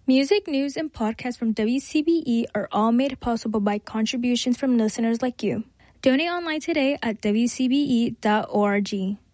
Music, news, and podcasts from WCBE are all made possible by contributions from listeners like you. Donate online today at WCBE.org.